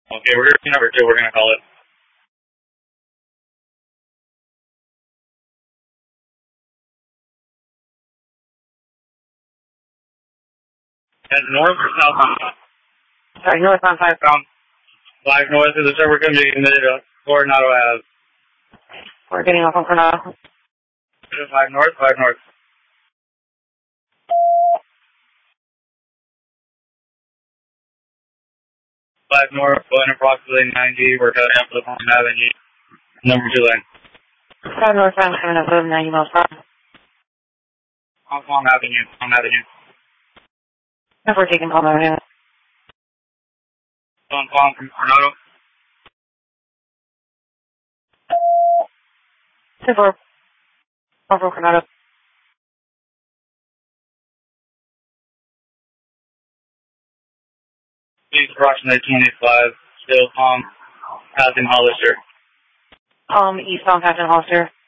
Okay, we're here number 2, we're going to call it. And north or southbound? Sorry, north on 5. Southbound. 5 north is the server going to be admitted to Coronado Ave. We're getting off on Coronado. 5 north, 5 north. 5 north, going approximately 90, we're heading up to Palm Avenue. Number 2 lane. 5 northbound coming up over 90 miles per hour. On Palm Avenue, Palm Avenue. If we're taking Palm Avenue. On Palm from Coronado. 2-4. Palm from Coronado. Please approximately 25, still Palm, passing Hollister. Eastbound passing Hollister.